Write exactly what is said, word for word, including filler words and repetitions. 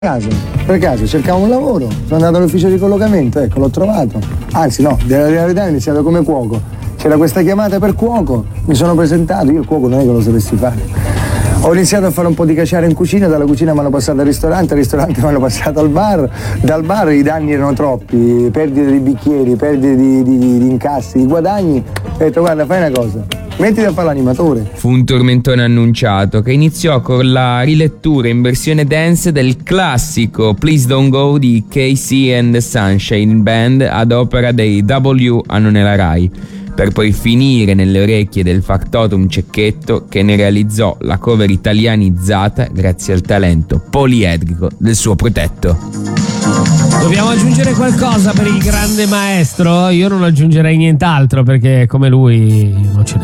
caso, per caso cercavo un lavoro, sono andato all'ufficio di collocamento, ecco, l'ho trovato. Anzi no, della realtà ho iniziato come cuoco. C'era questa chiamata per cuoco, mi sono presentato, io il cuoco non è che lo sapessi fare. Ho iniziato a fare un po' di caciara in cucina, dalla cucina mi hanno passato al ristorante, al ristorante mi hanno passato al bar, dal bar i danni erano troppi, perdite di bicchieri, perdite di, di, di, di incassi, di guadagni. Ho detto guarda, fai una cosa, mettiti a fare l'animatore. Fu un tormentone annunciato che iniziò con la rilettura in versione dance del classico Please Don't Go di Casey and the Sunshine Band ad opera dei W hanno nella Rai, per poi finire nelle orecchie del factotum Cecchetto, che ne realizzò la cover italianizzata grazie al talento poliedrico del suo protetto. Dobbiamo aggiungere qualcosa per il grande maestro? Io non aggiungerei nient'altro, perché come lui non ce n'è.